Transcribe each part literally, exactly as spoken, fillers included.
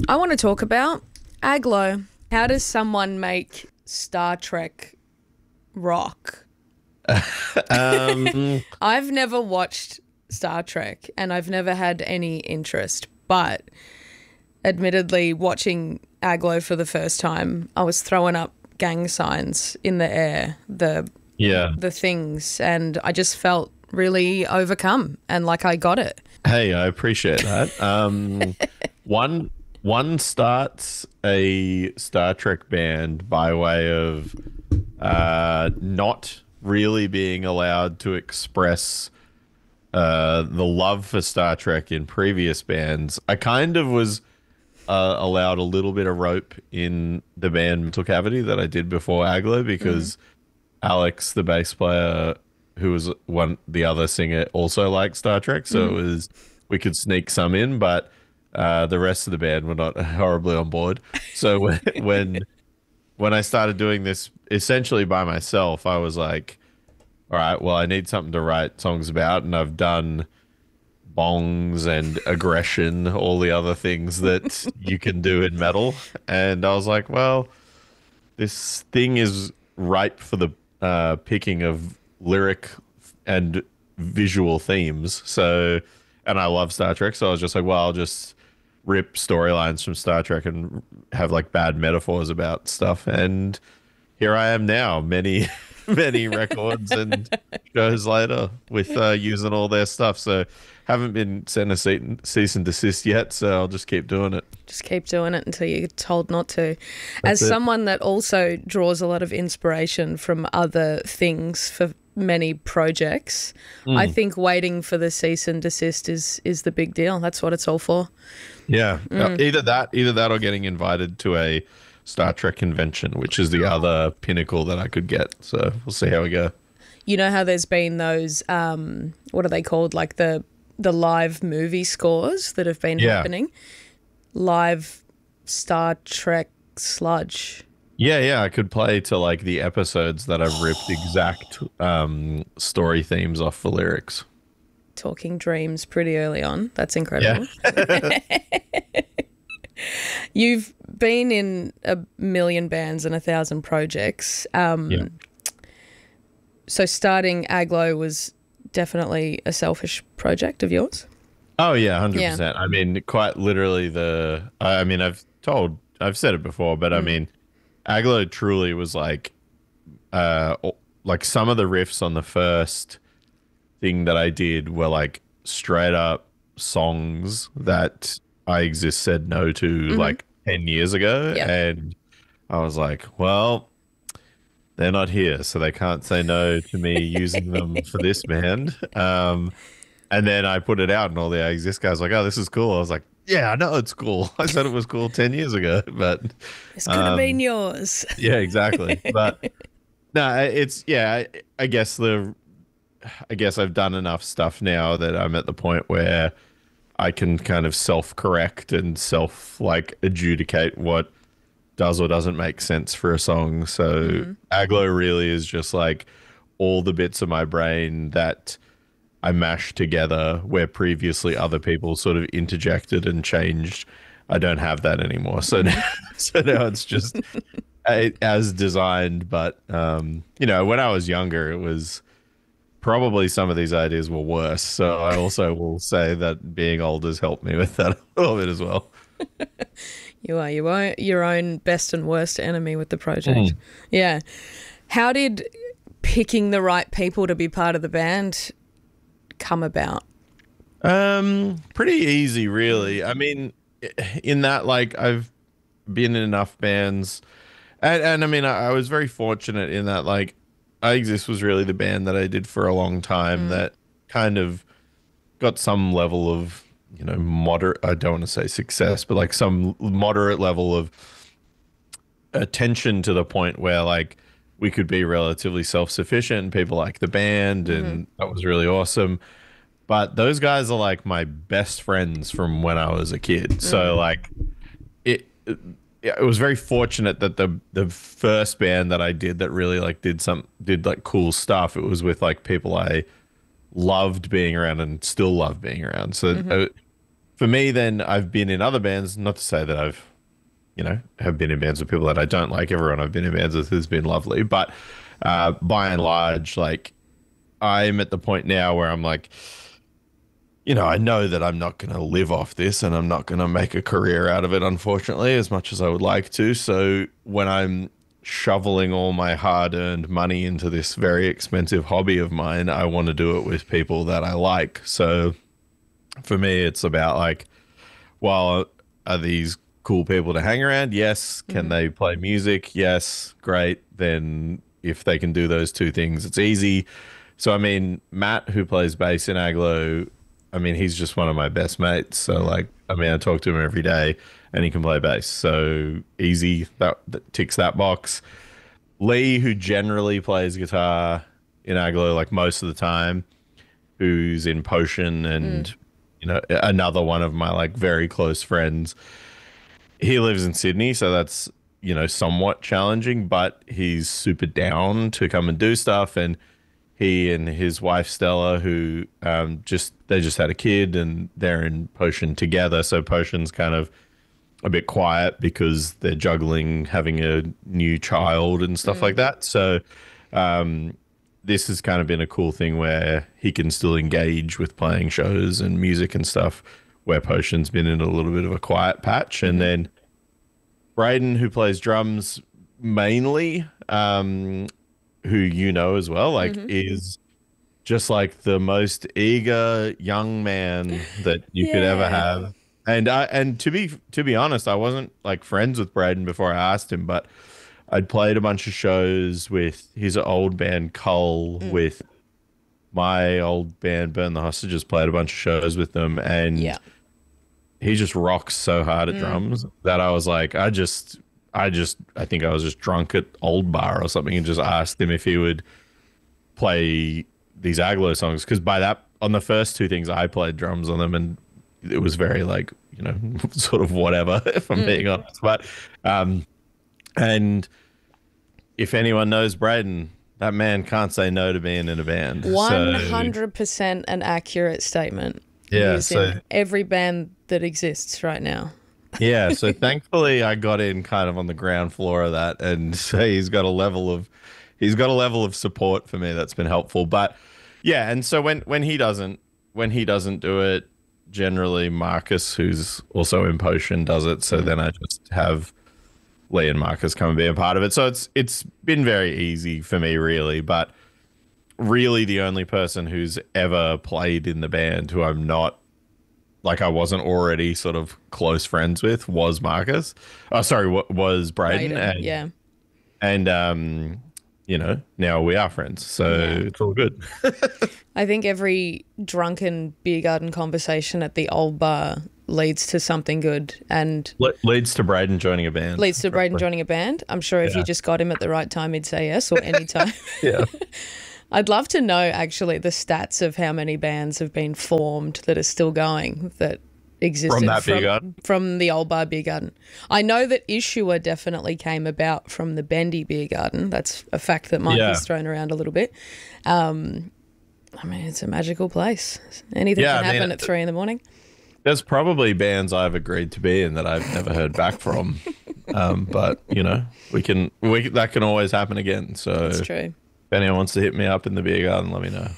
I want to talk about Aglo. How does someone make Star Trek rock? Um, I've never watched Star Trek and I've never had any interest, but admittedly, watching Aglo for the first time, I was throwing up gang signs in the air, the yeah. the things, and I just felt really overcome and like I got it. Hey, I appreciate that. Um, one one starts a Star Trek band by way of uh, not really being allowed to express uh, the love for Star Trek in previous bands. I kind of was uh, allowed a little bit of rope in the band Mental Cavity that I did before Aglo because mm-hmm. Alex, the bass player, who was one the other singer, also liked Star Trek, so mm-hmm. it was we could sneak some in, but uh, the rest of the band were not horribly on board. So when when when I started doing this essentially by myself, I was like, all right, well, I need something to write songs about, and I've done bongs and aggression, all the other things that you can do in metal. And I was like, well, this thing is ripe for the uh, picking of lyric and visual themes. So, and I love Star Trek, so I was just like, well, I'll just rip storylines from Star Trek and have like bad metaphors about stuff. And here I am now, many many records and shows later with uh, using all their stuff. So haven't been sent a cease and desist yet, so I'll just keep doing it. Just keep doing it until you're told not to. That's As it. Someone that also draws a lot of inspiration from other things for many projects, Mm. I think waiting for the cease and desist is is the big deal. That's what it's all for. Yeah, Mm. either that, either that, or getting invited to a Star Trek convention, which is the other pinnacle that I could get. So we'll see how we go. You know how there's been those, um, what are they called, like the the live movie scores that have been Yeah. happening? Live Star Trek sludge. Yeah, yeah, I could play to like the episodes that I've ripped exact um, story themes off the lyrics. Talking dreams pretty early on. That's incredible. Yeah. You've been in a million bands and a thousand projects. Um, Yeah. So starting Aglo was definitely a selfish project of yours? Oh yeah, one hundred Yeah. percent. I mean, quite literally the I mean, I've told I've said it before, but I mean, Aglo truly was like uh like some of the riffs on the first thing that I did were like straight up songs that I Exist said no to like ten years ago. Yeah. And I was like, well, they're not here, so they can't say no to me using them for this band. Um, and then I put it out, and all the I Exist guys were like, oh, this is cool. I was like, yeah, I know it's cool. I said it was cool ten years ago, but This could have um, been yours. yeah, exactly. But no, it's yeah. I, I guess the I guess I've done enough stuff now that I'm at the point where I can kind of self-correct and self like adjudicate what does or doesn't make sense for a song. So Mm-hmm. Aglo really is just like all the bits of my brain that I mashed together where previously other people sort of interjected and changed. I don't have that anymore. So now, so now it's just a- as designed. But, um, you know, when I was younger, it was probably some of these ideas were worse. So I also will say that being old has helped me with that a little bit as well. You are your own, your own best and worst enemy with the project. Mm. Yeah. How did picking the right people to be part of the band come about? Um, pretty easy, really. I mean, in that, like, I've been in enough bands, and, and I mean, I, I was very fortunate in that, like, I Exist was really the band that I did for a long time that kind of got some level of, you know, moderate, I don't want to say success, but like some moderate level of attention to the point where, like, we could be relatively self-sufficient and people like the band, and that was really awesome. But those guys are like my best friends from when I was a kid. So like it, it it was very fortunate that the the first band that I did that really like did some did like cool stuff, it was with like people I loved being around and still love being around. So uh, for me, then I've been in other bands. Not to say that I've, you know, have been in bands with people that I don't like. Everyone I've been in bands with has been lovely, but uh, by and large, like I'm at the point now where I'm like, you know, I know that I'm not going to live off this and I'm not going to make a career out of it, unfortunately, as much as I would like to. So when I'm shoveling all my hard-earned money into this very expensive hobby of mine, I want to do it with people that I like. So for me, it's about like, well, are these cool people to hang around? Yes. Can Mm-hmm. they play music? Yes. Great. Then if they can do those two things, it's easy. So, I mean, Matt, who plays bass in Aglo, I mean, he's just one of my best mates. So, like, I mean, I talk to him every day and he can play bass. So easy. That, that ticks that box. Lee, who generally plays guitar in Aglo, like most of the time, who's in Potion and, you know, another one of my like very close friends. He lives in Sydney, so that's, you know, somewhat challenging, but he's super down to come and do stuff. And he and his wife Stella, who um, just they just had a kid and they're in Potion together. So Potion's kind of a bit quiet because they're juggling having a new child and stuff like that. So um, this has kind of been a cool thing where he can still engage with playing shows and music and stuff, where Potion's been in a little bit of a quiet patch. And then Braden, who plays drums mainly, um, who you know as well, like is just like the most eager young man that you could ever Yeah. have. And I and to be to be honest, I wasn't like friends with Braden before I asked him, but I'd played a bunch of shows with his old band Cull, with my old band Burn the Hostages, played a bunch of shows with them, and Yeah. he just rocks so hard at drums that I was like, I just I just I think I was just drunk at Old Bar or something and just asked him if he would play these Aglo songs, because by that on the first two things I played drums on them and it was very like, you know, sort of whatever, if I'm being honest. But um and if anyone knows Braden, that man can't say no to being in a band. One So, hundred percent an accurate statement. Yeah, He's so- in every band that exists right now. yeah, so thankfully I got in kind of on the ground floor of that, and so he's got a level of he's got a level of support for me that's been helpful. But yeah, and so when when he doesn't when he doesn't do it, generally Marcus, who's also in Potion, does it. So then I just have Lee and Marcus come and be a part of it. So it's it's been very easy for me, really. But really, the only person who's ever played in the band who I'm not like I wasn't already sort of close friends with was Marcus. Oh, sorry, wa- was Braden. Braden, And, yeah. and um, you know, now we are friends, so it's all good. I think every drunken beer garden conversation at the old bar leads to something good and Le- leads to Braden joining a band. leads to Braden joining a band. I'm sure if Yeah. you just got him at the right time, he'd say yes, or any time. Yeah. I'd love to know actually the stats of how many bands have been formed that are still going that existed From that beer garden? from the old bar beer garden. I know that Issuer definitely came about from the Bendy beer garden. That's a fact that Mike Yeah. has thrown around a little bit. Um, I mean, it's a magical place. Anything Yeah, can I mean, happen at three in the morning. There's probably bands I've agreed to be in that I've never heard back from. Um, but you know, we can we that can always happen again. So It's if true. anyone wants to hit me up in the beer garden, let me know.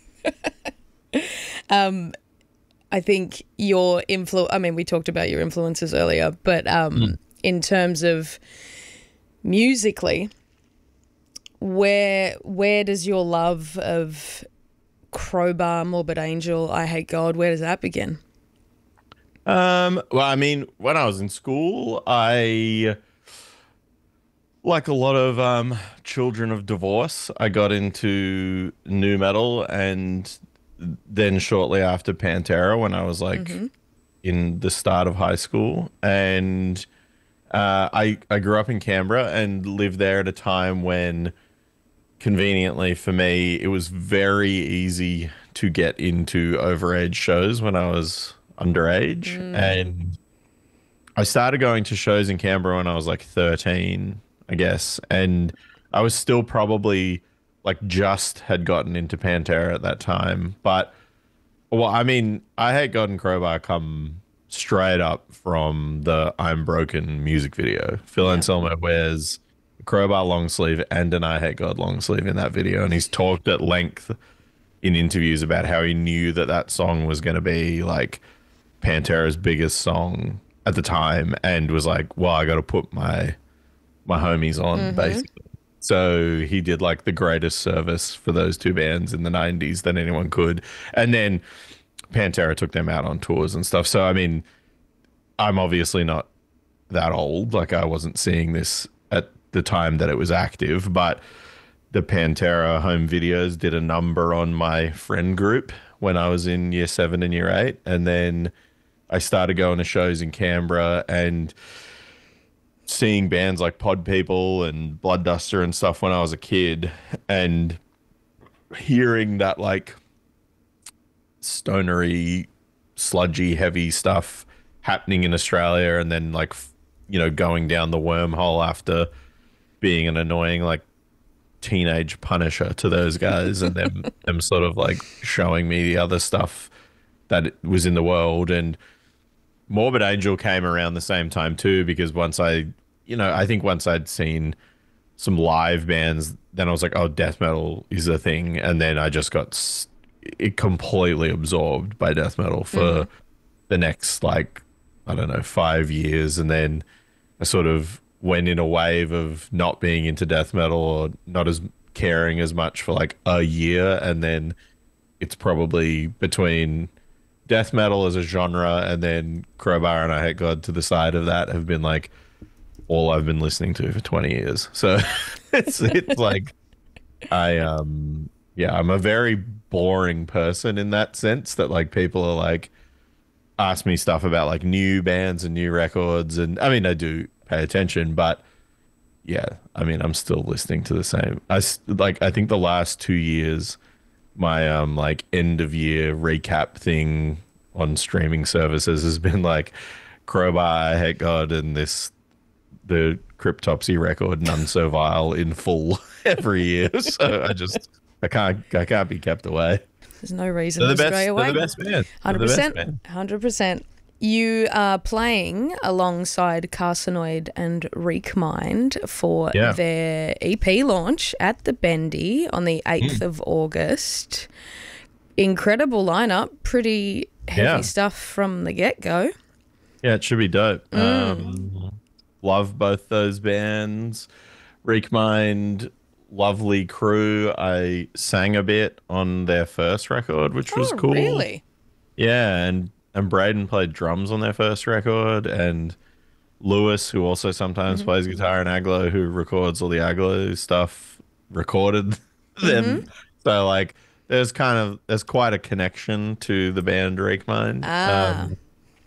I think your influ I mean, we talked about your influences earlier, but um, in terms of musically, where where does your love of Crowbar, Morbid Angel, I Hate God, where does that begin? Um, well, I mean, when I was in school, I, like a lot of um, children of divorce, I got into new metal, and then shortly after Pantera, when I was like in the start of high school, and uh, I I grew up in Canberra and lived there at a time when, conveniently for me, it was very easy to get into overage shows when I was underage. And I started going to shows in Canberra when I was like thirteen, I guess. And I was still probably like just had gotten into Pantera at that time. But, well, I mean, I Hate God and Crowbar come straight up from the I'm Broken music video. Phil Yeah. Anselmo wears a Crowbar long sleeve and an I Hate God long sleeve in that video, and he's talked at length in interviews about how he knew that that song was going to be like Pantera's biggest song at the time, and was like, well, I got to put my my homies on, mm-hmm. basically. So he did like the greatest service for those two bands in the nineties that anyone could. And then Pantera took them out on tours and stuff. So, I mean, I'm obviously not that old. Like, I wasn't seeing this at the time that it was active, but the Pantera home videos did a number on my friend group when I was in year seven and year eight. And then I started going to shows in Canberra and seeing bands like Pod People and Blood Duster and stuff when I was a kid, and hearing that like stonery, sludgy, heavy stuff happening in Australia, and then like, you know, going down the wormhole after being an annoying like teenage Punisher to those guys, and them them sort of like showing me the other stuff that was in the world. And Morbid Angel came around the same time too, because once I, you know, I think once I'd seen some live bands, then I was like, oh, death metal is a thing. And then I just got s- it completely absorbed by death metal for mm. the next, like, I don't know, five years. And then I sort of went in a wave of not being into death metal or not as caring as much for like a year. And then it's probably between death metal as a genre and then Crowbar and I Hate God to the side of that have been like all I've been listening to for twenty years. So it's it's like I um yeah, I'm a very boring person in that sense, that like people are like ask me stuff about like new bands and new records, and I mean I do pay attention, but yeah, I mean I'm still listening to the same. I like I think the last two years my um like end of year recap thing on streaming services has been like Crowbar, I Hate God, and this the Cryptopsy record, None So Vile, in full every year. So I just I can't I can't be kept away. There's no reason they're to the best, stray away. They're the best band. Hundred percent, hundred percent. You are playing alongside Carcinoid and Reek Mind for yeah. their E P launch at the Bendy on the eighth mm. of August. Incredible lineup, pretty heavy yeah. stuff from the get-go. Yeah, it should be dope. Mm. Um, love both those bands. Reek Mind, lovely crew. I sang a bit on their first record, which was oh, cool. Really? Yeah, and and Braden played drums on their first record, and Lewis, who also sometimes mm-hmm. plays guitar in Aglo, who records all the Aglo stuff, recorded them. Mm-hmm. So like there's kind of there's quite a connection to the band Reek Mind. Ah. Um,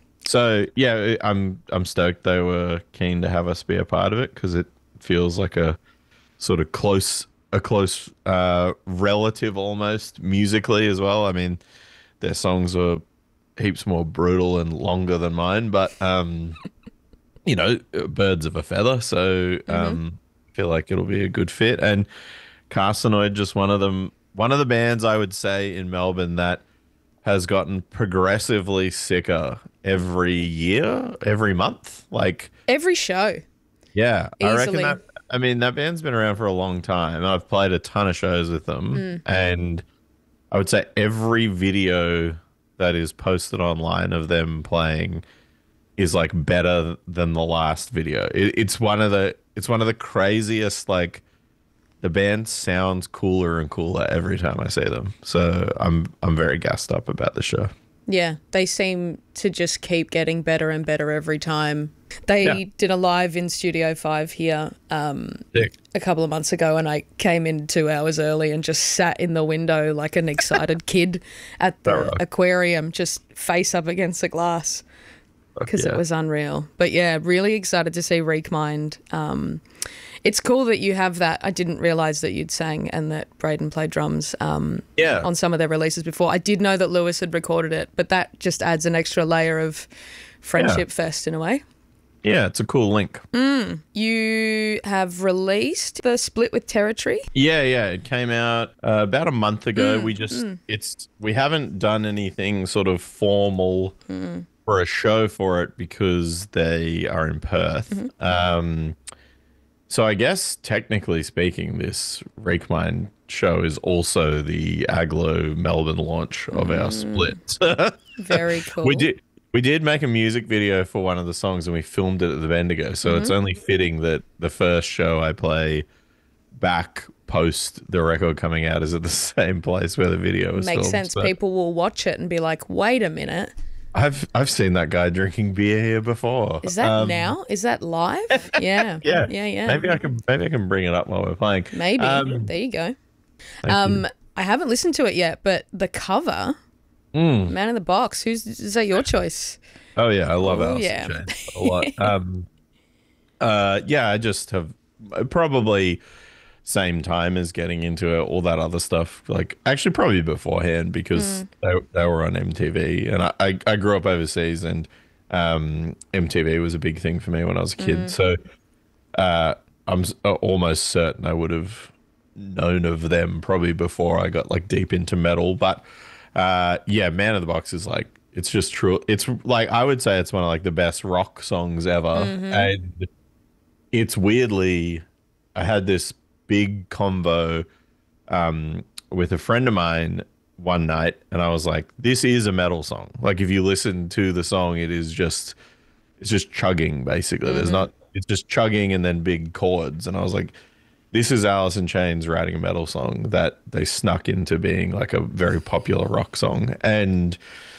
so yeah, I'm I'm stoked they were keen to have us be a part of it, because it feels like a sort of close a close uh, relative almost musically as well. I mean, their songs are heaps more brutal and longer than mine, but um, you know, birds of a feather. So um, mm-hmm. I feel like it'll be a good fit. And Carcinoid, just one of them, one of the bands I would say in Melbourne that has gotten progressively sicker every year, every month, like every show. Yeah, Easily. I reckon that. I mean, that band's been around for a long time. I've played a ton of shows with them, mm. and I would say every video that is posted online of them playing is like better than the last video. It, it's one of the it's one of the craziest. Like, the band sounds cooler and cooler every time I see them. So I'm I'm very gassed up about the show. Yeah, they seem to just keep getting better and better every time. They yeah. did a live in Studio five here um, a couple of months ago, and I came in two hours early and just sat in the window like an excited kid at the right. aquarium, just face up against the glass, because yeah. it was unreal. But yeah, really excited to see Reek Mind. Um, it's cool that you have that. I didn't realise that you'd sang and that Braden played drums um, yeah. on some of their releases before. I did know that Lewis had recorded it, but that just adds an extra layer of friendship yeah. fest in a way. Yeah, it's a cool link. Mm. You have released the split with Territory? Yeah, yeah. It came out uh, about a month ago. Mm, we just, mm. it's, we haven't done anything sort of formal mm. for a show for it because they are in Perth. Mm-hmm. Um, so I guess technically speaking, this Rake Mine show is also the Aglo Melbourne launch of our split. Very cool. We did we did make a music video for one of the songs and we filmed it at the Bendigo. So Mm-hmm. it's only fitting that the first show I play back post the record coming out is at the same place where the video was Makes filmed. sense. So People will watch it and be like, wait a minute. I've I've seen that guy drinking beer here before. Is that Um, now? Is that live? Yeah. Yeah, Yeah, yeah. Maybe I can maybe I can bring it up while we're playing. Maybe. Um, There you go. thank Um, you. I haven't listened to it yet, but the cover, Mm. Man in the Box, who's is that your choice? Oh yeah, I love Oh, Alice yeah. in Chains a lot. Um, uh, yeah, I just have probably same time as getting into all that other stuff. Like actually, probably beforehand because they they were on M T V, and I I, I grew up overseas, and um, M T V was a big thing for me when I was a kid. So uh, I'm s- uh, almost certain I would have known of them probably before I got like deep into metal. But uh, yeah, Man in the Box is like it's just true. It's like I would say it's one of like the best rock songs ever, and it's weirdly I had this big convo um, with a friend of mine one night, and I was like, "This is a metal song. Like, if you listen to the song, it is just it's just chugging basically. There's not it's just chugging and then big chords." And I was like, "This is Alice in Chains writing a metal song that they snuck into being like a very popular rock song." And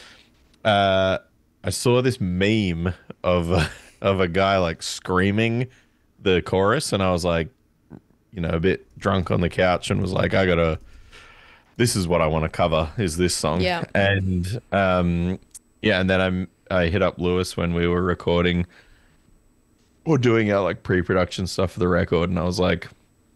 uh, I saw this meme of a, of a guy like screaming the chorus, and I was like, you know, a bit drunk on the couch, and was like, I gotta. This is what I want to cover. Is this song? Yeah. And um, yeah, and then I'm I hit up Lewis when we were recording or doing our like pre-production stuff for the record, and I was like,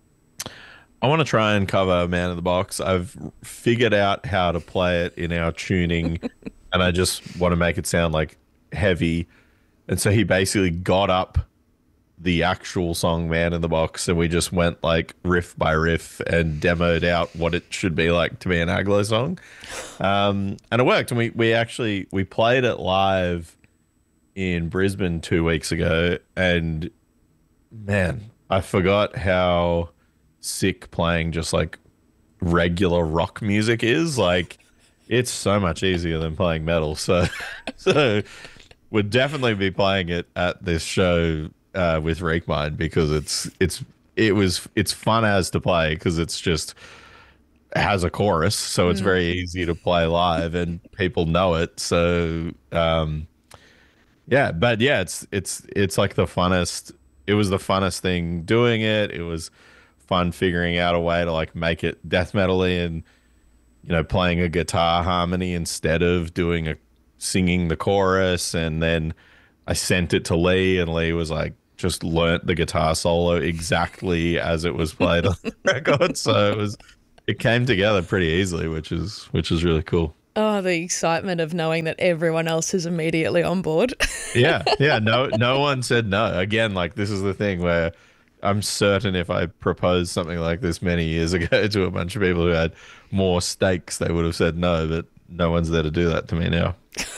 I want to try and cover Man in the Box. I've figured out how to play it in our tuning, and I just want to make it sound like heavy. And so he basically got up the actual song Man in the Box, and we just went like riff by riff and demoed out what it should be like to be an Aglo song. Um, and it worked. And we, we actually, we played it live in Brisbane two weeks ago, and man, I forgot how sick playing just like regular rock music is. Like, it's so much easier than playing metal. So, so we'd definitely be playing it at this show uh, with Rake Mine, because it's it's it was it's fun as to play because it's just has a chorus, so it's very easy to play live and people know it. So um, yeah, but yeah, it's it's it's like the funnest. It was the funnest thing doing it. It was fun figuring out a way to like make it death metal-y and, you know, playing a guitar harmony instead of doing a singing the chorus. And then I sent it to Lee, and Lee was like, just learnt the guitar solo exactly as it was played on the record. So it was, it came together pretty easily, which is which is really cool. Oh, the excitement of knowing that everyone else is immediately on board. Yeah, yeah. No, no one said no. Again, like this is the thing where I'm certain if I proposed something like this many years ago to a bunch of people who had more stakes, they would have said no. But no one's there to do that to me now.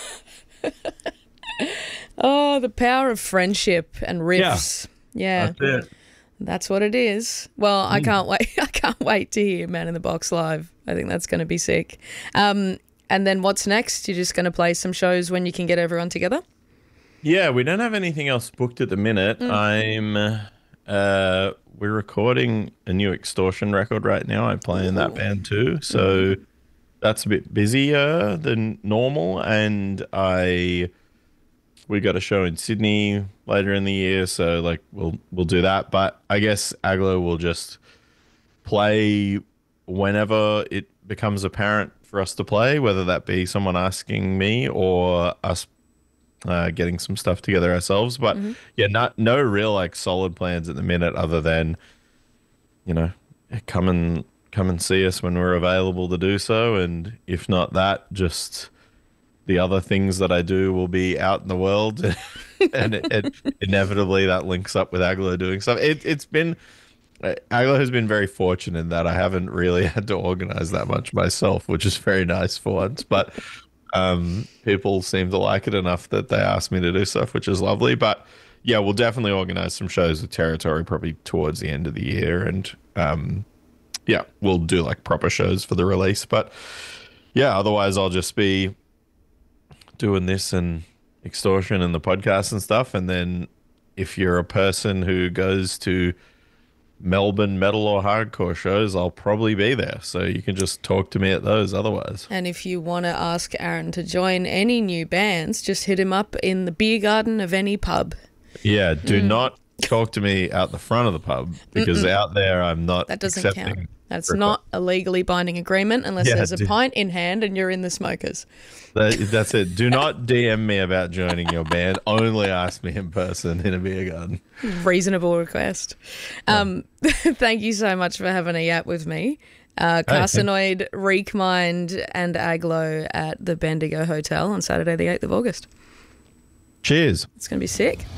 Oh, the power of friendship and riffs. Yeah, That's it. that's what it is. Well, I can't wait. I can't wait to hear Man in the Box live. I think that's going to be sick. Um, and then what's next? You're just going to play some shows when you can get everyone together? Yeah, we don't have anything else booked at the minute. I'm uh we're recording a new Extortion record right now. I play in that band too. So that's a bit busier than normal, and I we got a show in Sydney later in the year, so like we'll we'll do that. But I guess Aglo will just play whenever it becomes apparent for us to play, whether that be someone asking me or us uh, getting some stuff together ourselves. But yeah, not no real like solid plans at the minute, other than, you know, come and come and see us when we're available to do so, and if not that, just the other things that I do will be out in the world, and it, it, inevitably that links up with Aglo doing stuff. It, it's been Aglo has been very fortunate in that I haven't really had to organize that much myself, which is very nice for once. But Um, people seem to like it enough that they ask me to do stuff, which is lovely. But yeah, we'll definitely organize some shows with Territory probably towards the end of the year, and um, yeah, we'll do like proper shows for the release. But yeah, otherwise I'll just be doing this and extortion and the podcast and stuff. And then if you're a person who goes to Melbourne metal or hardcore shows, I'll probably be there. So you can just talk to me at those otherwise. And if you want to ask Aaron to join any new bands, just hit him up in the beer garden of any pub. Yeah, do mm. not talk to me out the front of the pub, because Mm-mm. out there I'm not That doesn't accepting count. That's request. Not a legally binding agreement unless yeah, there's a do, pint in hand and you're in the smokers. That, that's it. Do not D M me about joining your band. Only ask me in person in a beer garden. Reasonable request. Um, thank you so much for having a yap with me. Uh, Carcinoid, hey, Reekmind and Aglo at the Bendigo Hotel on Saturday the eighth of August. Cheers. It's going to be sick.